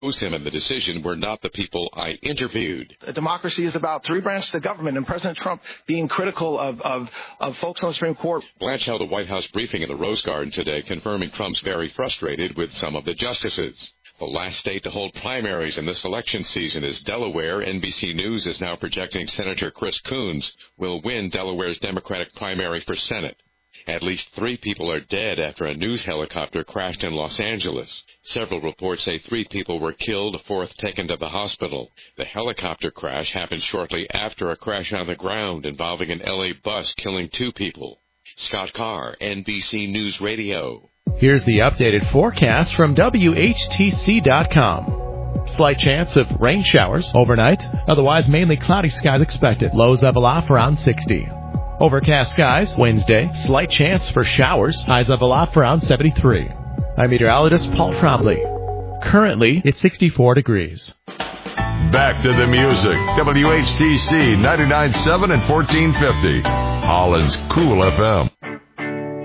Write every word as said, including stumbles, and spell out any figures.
him and the decision were not the people I interviewed. Democracy is about three branches of government, and President Trump being critical of, of, of folks on the Supreme Court. Blanche held a White House briefing in the Rose Garden today, confirming Trump's very frustrated with some of the justices. The last state to hold primaries in this election season is Delaware. N B C News is now projecting Senator Chris Coons will win Delaware's Democratic primary for Senate. At least three people are dead after a news helicopter crashed in Los Angeles. Several reports say three people were killed, a fourth taken to the hospital. The helicopter crash happened shortly after a crash on the ground involving an L A bus killing two people. Scott Carr, N B C News Radio. Here's the updated forecast from W H T C dot com. Slight chance of rain showers overnight. Otherwise, mainly cloudy skies expected. Lows level off around sixty. Overcast skies Wednesday. Slight chance for showers. Highs level off around seventy-three. I'm meteorologist Paul Trombley. Currently, it's sixty-four degrees. Back to the music. W H T C ninety-nine point seven and fourteen fifty. Holland's Cool F M.